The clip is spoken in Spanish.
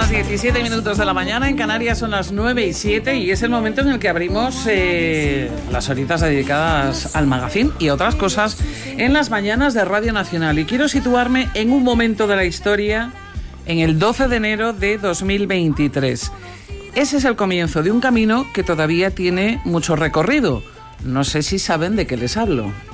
las 17 minutos de la mañana, en Canarias son las 9:07 y es el momento en el que abrimos las horitas dedicadas al magazín y otras cosas en las mañanas de Radio Nacional. Y quiero situarme en un momento de la historia, en el 12 de enero de 2023. Ese es el comienzo de un camino que todavía tiene mucho recorrido. No sé si saben de qué les hablo.